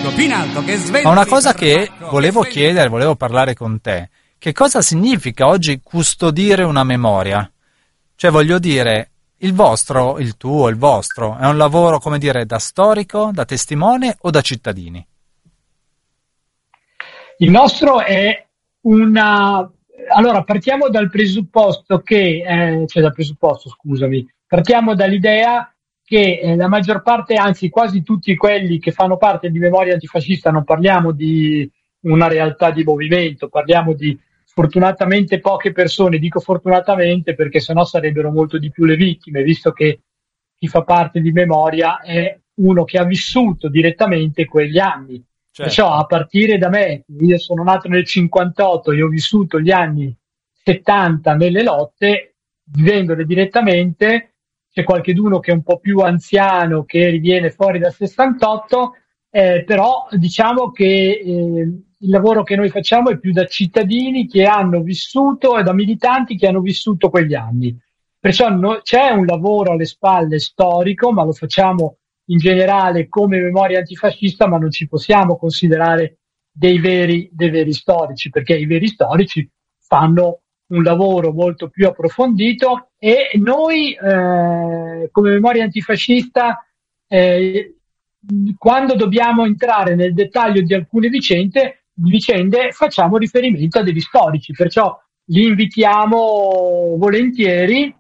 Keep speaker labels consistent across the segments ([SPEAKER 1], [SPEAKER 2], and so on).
[SPEAKER 1] più in alto, che svegli.
[SPEAKER 2] Ma una cosa che volevo chiedere, volevo parlare con te, che cosa significa oggi custodire una memoria? Cioè, voglio dire, il vostro, il tuo, il vostro, è un lavoro, come dire, da storico, da testimone o da cittadini?
[SPEAKER 3] Il nostro è una... Allora, partiamo dal presupposto che, partiamo dall'idea che la maggior parte, anzi quasi tutti quelli che fanno parte di Memoria Antifascista, non parliamo di una realtà di movimento, parliamo di fortunatamente poche persone, dico fortunatamente perché sennò sarebbero molto di più le vittime, visto che chi fa parte di Memoria è uno che ha vissuto direttamente quegli anni.
[SPEAKER 2] Certo.
[SPEAKER 3] Perciò a partire da me, io sono nato nel 58 e ho vissuto gli anni 70 nelle lotte, vivendole direttamente. C'è qualcheduno che è un po' più anziano che riviene fuori dal 68, però diciamo che il lavoro che noi facciamo è più da cittadini che hanno vissuto e da militanti che hanno vissuto quegli anni. Perciò c'è un lavoro alle spalle storico, ma lo facciamo in generale come Memoria Antifascista, ma non ci possiamo considerare dei veri storici, perché i veri storici fanno un lavoro molto più approfondito e noi come Memoria Antifascista quando dobbiamo entrare nel dettaglio di alcune vicende facciamo riferimento a degli storici, perciò li invitiamo volentieri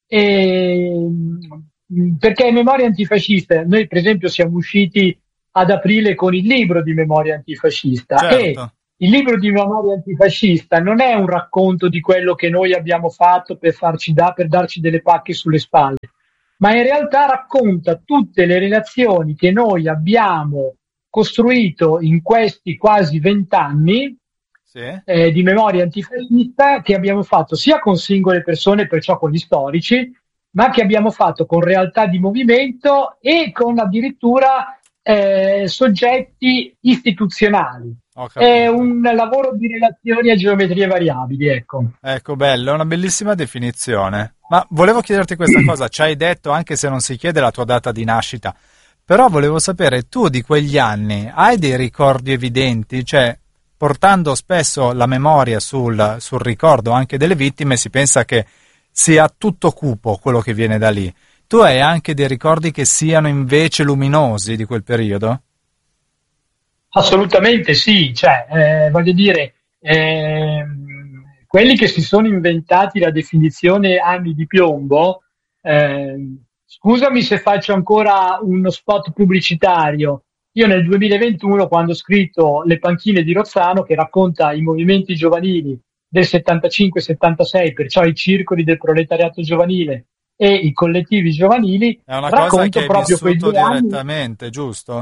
[SPEAKER 3] perché Memoria Antifascista, noi per esempio siamo usciti ad aprile con il libro di Memoria Antifascista.
[SPEAKER 2] Certo.
[SPEAKER 3] E il libro di Memoria Antifascista non è un racconto di quello che noi abbiamo fatto per darci delle pacche sulle spalle, ma in realtà racconta tutte le relazioni che noi abbiamo costruito in questi quasi 20 anni di Memoria Antifascista, che abbiamo fatto sia con singole persone, perciò con gli storici, ma che abbiamo fatto con realtà di movimento e con addirittura soggetti istituzionali. È un lavoro di relazioni a geometrie variabili, ecco.
[SPEAKER 2] Ecco, bello, è una bellissima definizione. Ma volevo chiederti questa cosa, ci hai detto, anche se non si chiede la tua data di nascita, però volevo sapere, tu di quegli anni hai dei ricordi evidenti? Cioè, portando spesso la memoria sul ricordo anche delle vittime, si pensa che sia tutto cupo quello che viene da lì. Tu hai anche dei ricordi che siano invece luminosi di quel periodo?
[SPEAKER 3] Assolutamente sì, cioè, voglio dire, quelli che si sono inventati la definizione anni di piombo, scusami se faccio ancora uno spot pubblicitario, io nel 2021 quando ho scritto Le panchine di Rozzano, che racconta i movimenti giovanili del 75-76, perciò i circoli del proletariato giovanile e i collettivi giovanili,
[SPEAKER 2] è una cosa che hai
[SPEAKER 3] proprio
[SPEAKER 2] vissuto direttamente, giusto?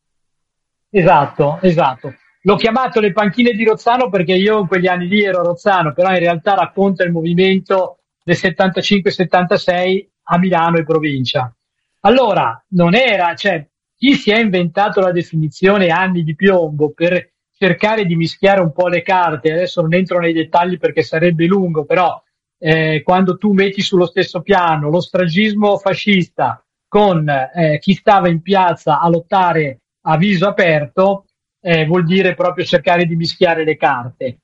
[SPEAKER 3] Esatto. L'ho chiamato Le panchine di Rozzano perché io in quegli anni lì ero a Rozzano, però in realtà racconta il movimento del 75-76 a Milano e provincia. Allora, chi si è inventato la definizione anni di piombo per cercare di mischiare un po' le carte, adesso non entro nei dettagli perché sarebbe lungo, però quando tu metti sullo stesso piano lo stragismo fascista con chi stava in piazza a lottare a viso aperto, vuol dire proprio cercare di mischiare le carte.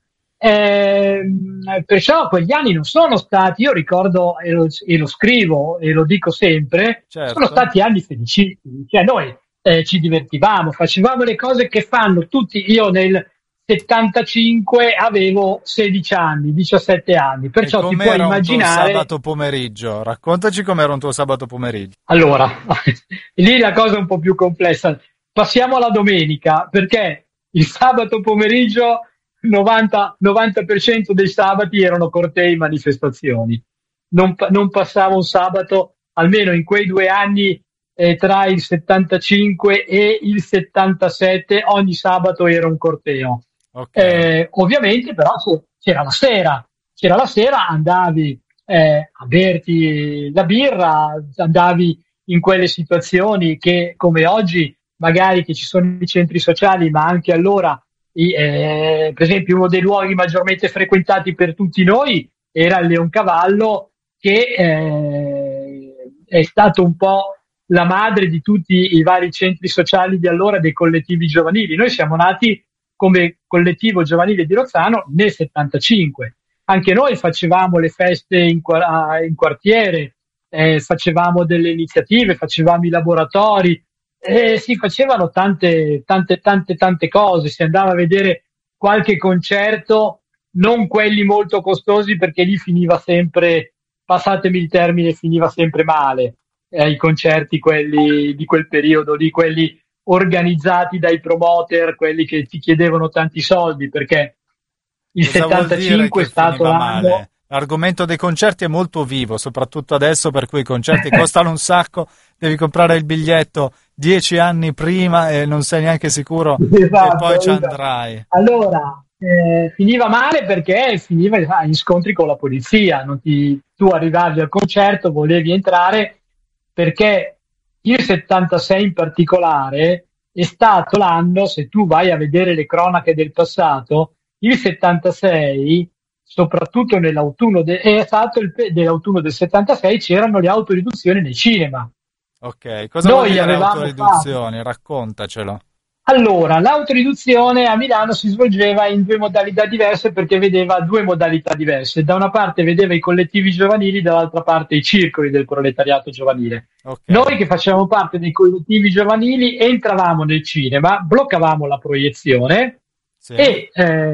[SPEAKER 3] Perciò quegli anni non sono stati, io ricordo e lo scrivo e lo dico sempre,
[SPEAKER 2] certo.
[SPEAKER 3] Sono stati anni felicissimi, cioè noi ci divertivamo, facevamo le cose che fanno tutti. Io nel 75 avevo 16 anni, 17 anni, perciò ti puoi immaginare.
[SPEAKER 2] Un sabato pomeriggio, raccontaci com'era un tuo sabato pomeriggio.
[SPEAKER 3] Allora, lì la cosa è un po' più complessa. Passiamo alla domenica, perché il sabato pomeriggio 90% dei sabati erano cortei, manifestazioni. Non passava un sabato, almeno in quei 2 anni tra il 75 e il 77, ogni sabato era un corteo.
[SPEAKER 2] Okay.
[SPEAKER 3] Ovviamente però c'era la sera, andavi a berti la birra, andavi in quelle situazioni che come oggi magari che ci sono i centri sociali, ma anche allora per esempio uno dei luoghi maggiormente frequentati per tutti noi era il Leoncavallo, che è stato un po' la madre di tutti i vari centri sociali di allora, dei collettivi giovanili. Noi siamo nati come collettivo giovanile di Rozzano nel 75. Anche noi facevamo le feste in quartiere, facevamo delle iniziative, facevamo i laboratori, si facevano tante cose. Si andava a vedere qualche concerto, non quelli molto costosi, perché lì finiva sempre, passatemi il termine, finiva sempre male. I concerti, quelli di quel periodo lì, quelli organizzati dai promoter, quelli che ti chiedevano tanti soldi, perché il
[SPEAKER 2] Cosa vuol dire
[SPEAKER 3] 75 è
[SPEAKER 2] che
[SPEAKER 3] stato
[SPEAKER 2] finiva
[SPEAKER 3] l'anno.
[SPEAKER 2] male? L'argomento dei concerti è molto vivo, soprattutto adesso, per cui i concerti costano un sacco, devi comprare il biglietto 10 anni prima e non sei neanche sicuro che poi ci
[SPEAKER 3] Esatto.
[SPEAKER 2] andrai.
[SPEAKER 3] Allora, finiva male perché finiva in scontri con la polizia. Tu arrivavi al concerto, volevi entrare, perché il 76 in particolare è stato l'anno, se tu vai a vedere le cronache del passato, il 76, soprattutto è stato dell'autunno del 76, c'erano le autoriduzioni nei cinema.
[SPEAKER 2] Ok, cosa vuol
[SPEAKER 3] Noi
[SPEAKER 2] dire
[SPEAKER 3] avevamo fatto.
[SPEAKER 2] autoriduzioni? Raccontacelo.
[SPEAKER 3] Allora, l'autoriduzione a Milano si svolgeva in due modalità diverse, perché vedeva due modalità diverse. Da una parte vedeva i collettivi giovanili, dall'altra parte i circoli del proletariato giovanile.
[SPEAKER 2] Ok,
[SPEAKER 3] Noi che facevamo parte dei collettivi giovanili entravamo nel cinema, bloccavamo la proiezione
[SPEAKER 2] sì,
[SPEAKER 3] e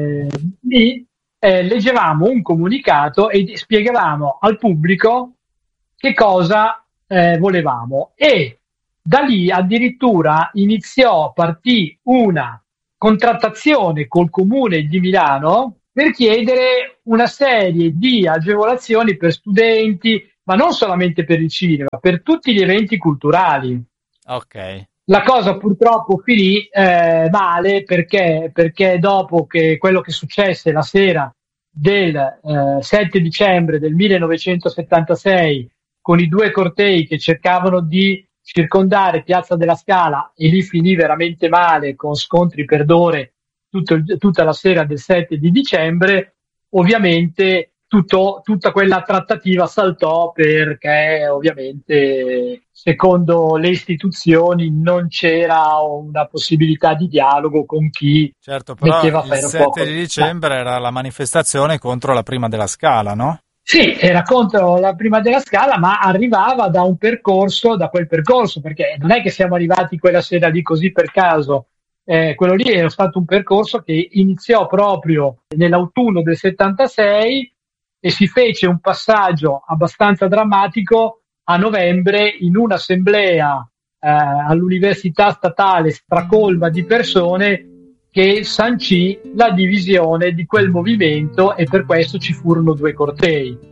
[SPEAKER 3] lì leggevamo un comunicato e spiegavamo al pubblico che cosa volevamo. E da lì addirittura partì una contrattazione col comune di Milano per chiedere una serie di agevolazioni per studenti, ma non solamente per il cinema, per tutti gli eventi culturali.
[SPEAKER 2] ok,
[SPEAKER 3] La cosa purtroppo finì male, perché dopo che quello che successe la sera del 7 dicembre del 1976, con i due cortei che cercavano di circondare Piazza della Scala, e lì finì veramente male, con scontri per d'ore tutta la sera del 7 di dicembre, ovviamente tutta quella trattativa saltò, perché ovviamente secondo le istituzioni non c'era una possibilità di dialogo con chi
[SPEAKER 2] certo, però
[SPEAKER 3] metteva
[SPEAKER 2] il
[SPEAKER 3] ferro
[SPEAKER 2] 7
[SPEAKER 3] fuoco.
[SPEAKER 2] di
[SPEAKER 3] Ma
[SPEAKER 2] dicembre era la manifestazione contro la prima della Scala, no?
[SPEAKER 3] sì, era contro la prima della Scala, ma arrivava da quel percorso, perché non è che siamo arrivati quella sera lì così per caso. Quello lì era stato un percorso che iniziò proprio nell'autunno del 76 e si fece un passaggio abbastanza drammatico a novembre, in un'assemblea all'Università Statale stracolma di persone, che sancì la divisione di quel movimento, e per questo ci furono due cortei.